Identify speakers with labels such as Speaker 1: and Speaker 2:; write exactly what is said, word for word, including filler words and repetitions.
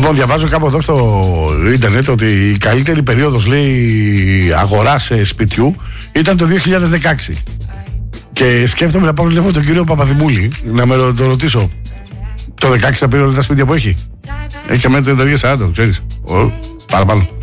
Speaker 1: Λοιπόν, διαβάζω κάπου εδώ στο ίντερνετ ότι η καλύτερη περίοδος, λέει, αγοράς σπιτιού ήταν το δύο χιλιάδες δεκαέξι. Και σκέφτομαι να πάω τηλέφωνο τον κύριο Παπαδημούλη να με το ρωτήσω. Το δεκαέξι θα πήρε όλα τα σπίτια που έχει. Έχει και μένα τριάντα σαράντα, ξέρεις. Παραπάνω.